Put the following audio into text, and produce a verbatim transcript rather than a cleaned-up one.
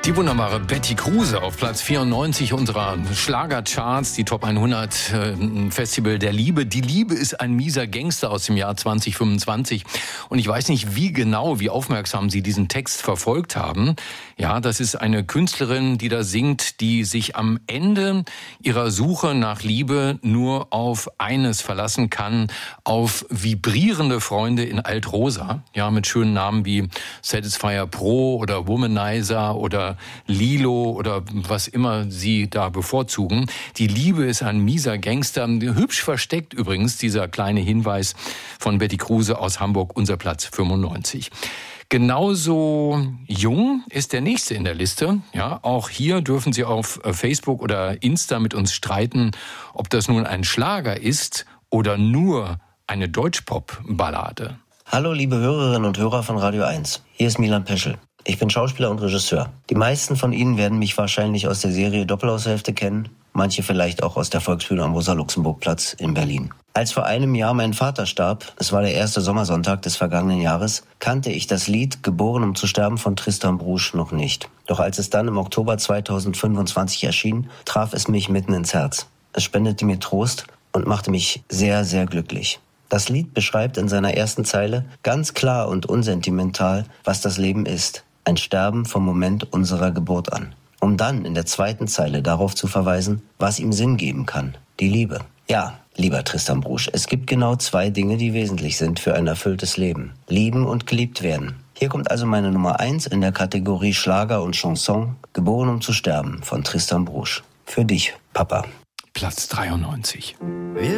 Die wunderbare Betty Kruse auf Platz vierundneunzig unserer Schlagercharts, die Top hundert, äh, Festival der Liebe. Die Liebe ist ein mieser Gangster aus dem Jahr zwanzig fünfundzwanzig. Und ich weiß nicht, wie genau, wie aufmerksam Sie diesen Text verfolgt haben. Ja, das ist eine Künstlerin, die da singt, die sich am Ende ihrer Suche nach Liebe nur auf eines verlassen kann, auf vibrierende Freunde in Altrosa. Ja, mit schönen Namen wie Satisfyer Pro oder Womanizer oder Lilo oder was immer Sie da bevorzugen. Die Liebe ist ein mieser Gangster. Hübsch versteckt übrigens dieser kleine Hinweis von Betty Kruse aus Hamburg, unser Platz fünfundneunzig. Genauso jung ist der nächste in der Liste. Ja, auch hier dürfen Sie auf Facebook oder Insta mit uns streiten, ob das nun ein Schlager ist oder nur eine Deutschpop-Ballade. Hallo liebe Hörerinnen und Hörer von Radio eins. Hier ist Milan Peschel. Ich bin Schauspieler und Regisseur. Die meisten von Ihnen werden mich wahrscheinlich aus der Serie Doppelhaushälfte kennen, manche vielleicht auch aus der Volksbühne am Rosa-Luxemburg-Platz in Berlin. Als vor einem Jahr mein Vater starb, es war der erste Sommersonntag des vergangenen Jahres, kannte ich das Lied Geboren um zu sterben von Tristan Brusch noch nicht. Doch als es dann im Oktober zweitausendfünfundzwanzig erschien, traf es mich mitten ins Herz. Es spendete mir Trost und machte mich sehr, sehr glücklich. Das Lied beschreibt in seiner ersten Zeile ganz klar und unsentimental, was das Leben ist. Ein Sterben vom Moment unserer Geburt an. Um dann in der zweiten Zeile darauf zu verweisen, was ihm Sinn geben kann. Die Liebe. Ja, lieber Tristan Brusch, es gibt genau zwei Dinge, die wesentlich sind für ein erfülltes Leben. Lieben und geliebt werden. Hier kommt also meine Nummer eins in der Kategorie Schlager und Chanson. Geboren um zu sterben von Tristan Brusch. Für dich, Papa. Platz dreiundneunzig.